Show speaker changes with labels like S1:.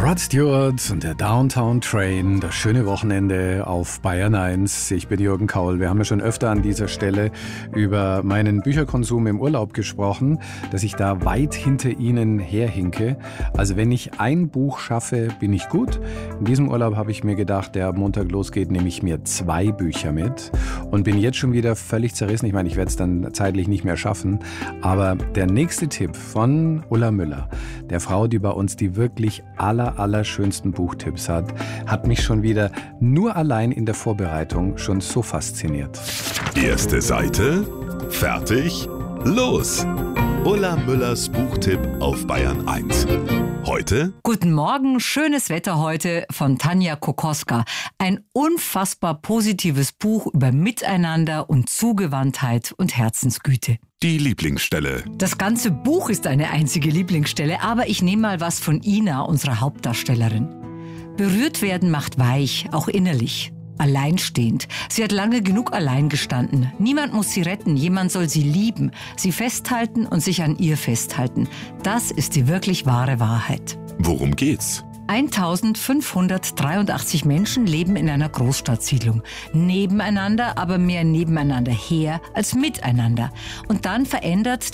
S1: Rod Stewart und der Downtown Train, das schöne Wochenende auf Bayern 1. Ich bin Jürgen Kaul. Wir haben ja schon öfter an dieser Stelle über meinen Bücherkonsum im Urlaub gesprochen, dass ich da weit hinter Ihnen herhinke. Also wenn ich ein Buch schaffe, bin ich gut. In diesem Urlaub habe ich mir gedacht, der am Montag losgeht, nehme ich mir 2 Bücher mit und bin jetzt schon wieder völlig zerrissen. Ich meine, ich werde es dann zeitlich nicht mehr schaffen. Aber der nächste Tipp von Ulla Müller, der Frau, die bei uns die wirklich allerschönsten Buchtipps hat mich schon wieder nur allein in der Vorbereitung schon so fasziniert.
S2: Erste Seite, fertig, los! Ulla Müllers Buchtipp auf Bayern 1. Heute?
S3: Guten Morgen, schönes Wetter heute von Tanja Kokoska. Ein unfassbar positives Buch über Miteinander und Zugewandtheit und Herzensgüte.
S2: Die Lieblingsstelle.
S3: Das ganze Buch ist eine einzige Lieblingsstelle, aber ich nehme mal was von Ina, unserer Hauptdarstellerin. Berührt werden macht weich, auch innerlich. Alleinstehend. Sie hat lange genug allein gestanden. Niemand muss sie retten, jemand soll sie lieben, sie festhalten und sich an ihr festhalten. Das ist die wirklich wahre Wahrheit.
S2: Worum geht's?
S3: 1583 Menschen leben in einer Großstadtsiedlung. Nebeneinander, aber mehr nebeneinander her als miteinander. Und dann verändert